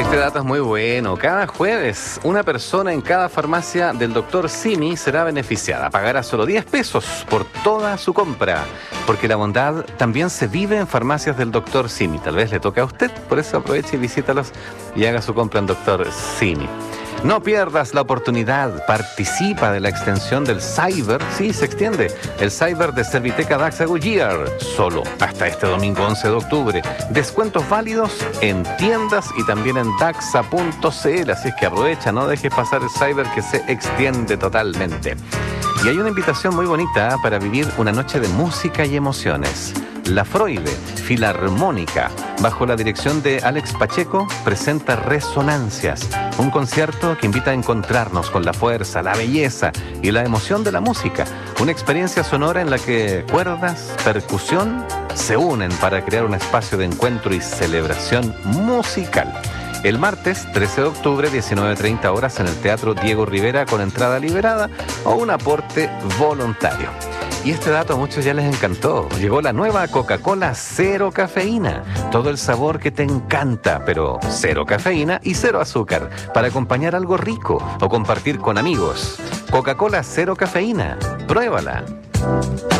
Este dato es muy bueno. Cada jueves, una persona en cada farmacia del Dr. Simi será beneficiada. Pagará solo 10 pesos por toda su compra. Porque la bondad también se vive en farmacias del Dr. Simi. Tal vez le toque a usted, por eso aproveche y visítalos y haga su compra en Dr. Simi. No pierdas la oportunidad, participa de la extensión del Cyber, sí, se extiende, el Cyber de Serviteca Daxa Goodyear, solo hasta este domingo 11 de octubre. Descuentos válidos en tiendas y también en daxa.cl, así es que aprovecha, no dejes pasar el Cyber que se extiende totalmente. Y hay una invitación muy bonita para vivir una noche de música y emociones. La Freude Filarmónica, bajo la dirección de Alex Pacheco, presenta Resonancias, un concierto que invita a encontrarnos con la fuerza, la belleza y la emoción de la música. Una experiencia sonora en la que cuerdas, percusión se unen para crear un espacio de encuentro y celebración musical. El martes 13 de octubre, 19:30 horas, en el Teatro Diego Rivera, con entrada liberada o un aporte voluntario. Y este dato a muchos ya les encantó. Llegó la nueva Coca-Cola Cero Cafeína. Todo el sabor que te encanta, pero cero cafeína y cero azúcar. Para acompañar algo rico o compartir con amigos. Coca-Cola Cero Cafeína. Pruébala.